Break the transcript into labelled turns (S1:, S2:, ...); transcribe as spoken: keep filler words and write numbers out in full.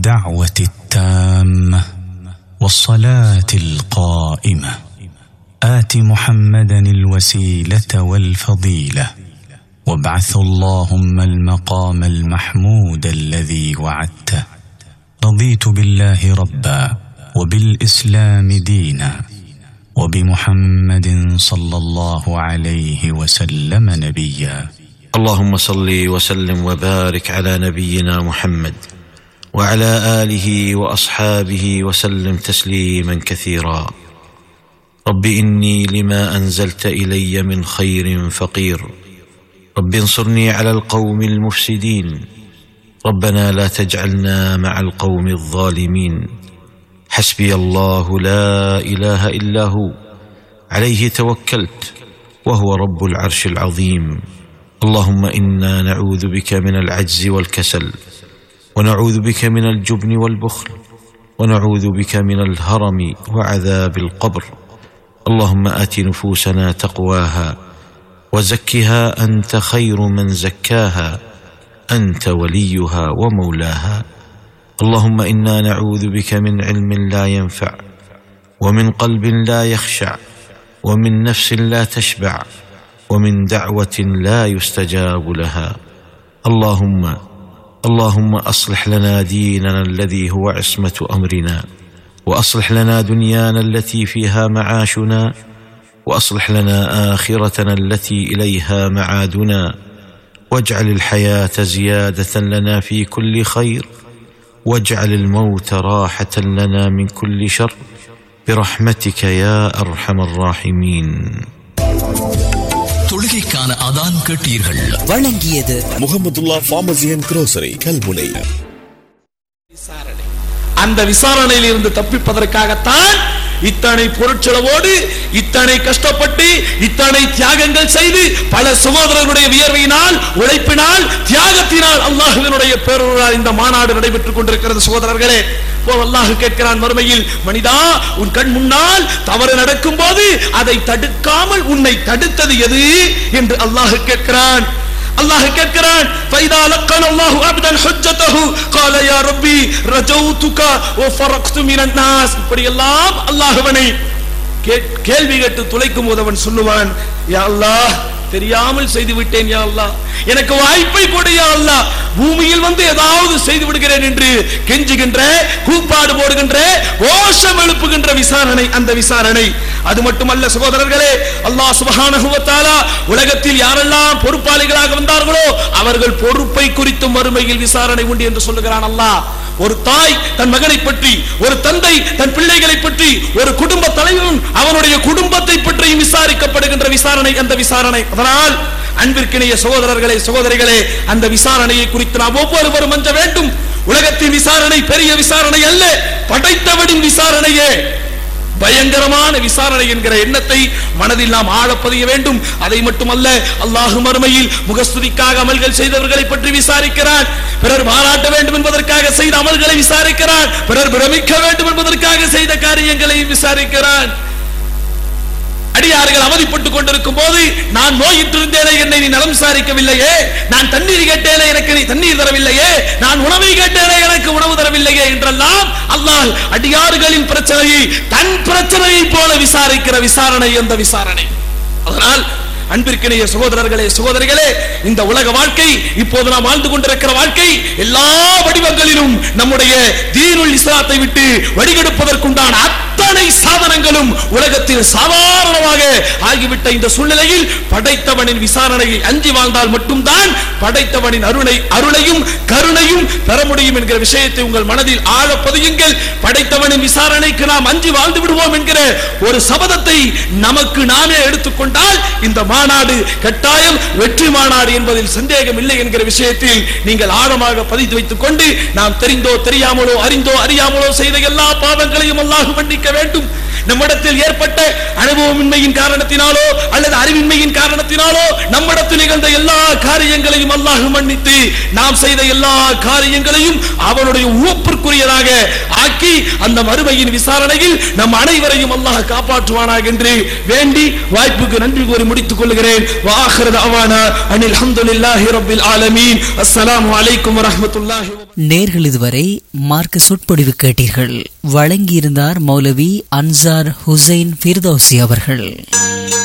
S1: الدعوة التامة والصلاة القائمة آت محمدا الوسيلة والفضيلة وابعث اللهم المقام المحمود الذي وعدته. رضيت بالله ربا وبالإسلام دينا وبمحمد صلى الله عليه وسلم نبيا.
S2: اللهم صل وسلم وبارك على نبينا محمد وعلى آله وأصحابه وسلم تسليما كثيرا. رب إني لما أنزلت إلي من خير فقير، رب انصرني على القوم المفسدين، ربنا لا تجعلنا مع القوم الظالمين. حسبي الله لا إله إلا هو عليه توكلت وهو رب العرش العظيم. اللهم إنا نعوذ بك من العجز والكسل، ونعوذ بك من الجبن والبخل، ونعوذ بك من الهرم وعذاب القبر. اللهم آت نفوسنا تقواها وزكها أنت خير من زكاها، أنت وليها ومولاها. اللهم إنا نعوذ بك من علم لا ينفع، ومن قلب لا يخشع، ومن نفس لا تشبع، ومن دعوة لا يستجاب لها. اللهم اللهم أصلح لنا ديننا الذي هو عصمة أمرنا، وأصلح لنا دنيانا التي فيها معاشنا، وأصلح لنا آخرتنا التي إليها معادنا، واجعل الحياة زيادة لنا في كل خير، واجعل الموت راحة لنا من كل شر، برحمتك يا أرحم الراحمين.
S3: தொழுகைக்கான அதான் கேட்டீர்கள்.
S4: வழங்கியது
S5: Mahmudullah pharmacy and grocery Kalmunai.
S6: அந்த விசாரணையில் இருந்து தப்பிப்பதற்காகத்தான் இத்தனை பொருட்செலவோடு இத்தனை கஷ்டப்பட்டு இத்தனை தியாகங்கள் செய்து பல சகோதரர்களுடைய வியர்வையினால் உழைப்பினால் தியாகத்தினால் அல்லாஹ்வினுடைய பேரருளால் இந்த மாநாடு நடைபெற்றுக் கொண்டிருக்கிறது. சகோதரர்களே, அல்லாஹ் கேட்கிறான் மறுமையில், மனிதா, உன் கண் முன்னால் தவறு நடக்கும் போது அதை தடுக்காமல் உன்னை தடுத்தது எது என்று அல்லாஹ் கேட்கிறான். அல்லாஹ் கேட்கிறான், فَإِذَا لَقَّنَ اللَّهُ عَبْدًا حُجَّتَهُ قَالَ يَا رَبِّي رَجَوْتُكَ وَفَرَقْتُ مِنَ النَّاسِ. இப்படி எல்லாம் அல்லாஹ்வனை கேள்வி கேட்டு துளைக்கும் போது அவன் சொல்லுவான், யா அல்லாஹ், தெரியாமல் செய்து விட்டேன் யா அல்லாஹ், எனக்கு வாய்ப்பை கொடு யா அல்லாஹ், பூமியில் வந்து ஏதாவது செய்து விடுகிறேன் என்று கெஞ்சுகின்ற, கூப்பாடு போடுகின்ற, கோஷம் எழுப்புகின்ற விசாரணை அந்த விசாரணை. அது மட்டுமல்ல சகோதரர்களே, அல்லாஹ் சுப்ஹானஹு வ தஆலா உலகத்தில் யாரெல்லாம் பொறுப்பாளிகளாக வந்தார்களோ அவர்கள் பொறுப்பை குறித்து மறுமையில் விசாரணை உண்டு என்று சொல்லுகிறான் அல்லாஹ். ஒரு தாய் தன் மகனை பற்றி, ஒரு தந்தை தன் பிள்ளைகளை பற்றி, ஒரு குடும்ப தலைவன் அவனுடைய குடும்பத்தை பற்றியும் விசாரிக்கப்படுகின்ற விசாரணை அந்த விசாரணை. அதனால் அன்பிற்கிணைய சகோதரர்களே, சகோதரிகளே, அந்த விசாரணையை குறித்து நாம் ஒவ்வொருவரும் அஞ்ச வேண்டும். உலகத்தின் விசாரணை பெரிய விசாரணை அல்ல, படைத்தவனின் விசாரணையே பயங்கரமான விசாரணை என்கிற எண்ணத்தை மனதில் நாம் ஆழ பதிய வேண்டும். அதை மட்டுமல்ல, அல்லாஹ் மறுமையில் முகஸ்துதிக்காக அமல்கள் செய்தவர்களை பற்றி விசாரிக்கிறான், பிறர் பாராட்ட வேண்டும் என்பதற்காக செய்த அமல்களை விசாரிக்கிறான், பிறர் பிரமிக்க வேண்டும் என்பதற்காக செய்த காரியங்களை விசாரிக்கிறான். அடியார்கள் அவதிப்பட்டுக் கொண்டிருக்கும் போது, நான் நோயிற்றிருந்தேனே என்னை நீ நலம் விசாரிக்கவில்லையே, நான் தண்ணீர் கேட்டேனே எனக்கு நீ தண்ணீர் தரவில்லையே, நான் உணவை கேட்டேனே எனக்கு உணவு தரவில்லையே என்றெல்லாம் அல்லாஹ் அடியார்களின் பிரச்சனையை தன் பிரச்சனையை போல விசாரிக்கிற விசாரணை அந்த விசாரணை. அதனால் அன்பிற்கிணைய சகோதரர்களே, சகோதரிகளே, இந்த உலக வாழ்க்கை, இப்போது நாம் வாழ்ந்து கொண்டிருக்கிற வாழ்க்கை எல்லா வடிவங்களிலும் நம்முடைய தீனுல் இஸ்லாத்தை விட்டு வடிகெடுப்பதற்குண்டான அத்தனை சாதனங்களும் உலகத்தில் சாதாரணமாக ஆகிவிட்ட இந்த சூழ்நிலையில் படைத்தவனின் விசாரணையை அஞ்சி வாழ்ந்தால் மட்டும்தான் படைத்தவனின் அருளை அருளையும் கருணையும் பெற முடியும் என்கிற விஷயத்தை உங்கள் மனதில் ஆழ பதியுங்கள். படைத்தவனின் விசாரணைக்கு நாம் அஞ்சி வாழ்ந்து விடுவோம் என்கிற ஒரு சபதத்தை நமக்கு நாமே எடுத்துக்கொண்டால் இந்த மாநாடு கட்டாயம் வெற்றி மாநாடு என்பதில் சந்தேகம் இல்லை என்கிற விஷயத்தில் நீங்கள் ஆழமாக பதித்து வைத்துக் கொண்டு, நாம் தெரிந்தோ தெரியாமலோ அறிந்தோ அறியாமலோ செய்த எல்லா பாவங்களையும் அல்லாஹ் மன்னிக்க வேண்டும். நம்மிடத்தில் ஏற்பட்ட அனுபவமின்மையின் காரணத்தினாலோ அல்லது அறிவின்மையின் காரணத்தினாலோ நம்மிடத்தில் நிகழ்ந்த எல்லா காரியங்களையும் அல்லாஹ் மன்னித்து நாம் செய்த எல்லா காரியங்களையும் அவனுடைய உவப்பிற்குரியதாக ஆக்கி ஆக்கி அந்த மறுமையின் விசாரணையில் நம் அனைவரையும் அல்லாஹ் காப்பாற்றுவானாக என்று வேண்டி வாய்ப்புக்கு நன்றி கூறி முடித்துக் கொள்கிறேன். வ ஆகிரு தஅவானா அனில் ஹம்துலில்லாஹி ரப்பில் ஆலமீன். அஸ்ஸலாமு அலைக்கும் வரஹ்மத்துல்லாஹி.
S4: நேர்கள் இதுவரை மார்க்க சொற்பொழிவு கேட்டீர்கள். வழங்கியிருந்தார் மௌலவி அன்சார் ஹுசைன் ஃபிர்தௌசி அவர்கள்.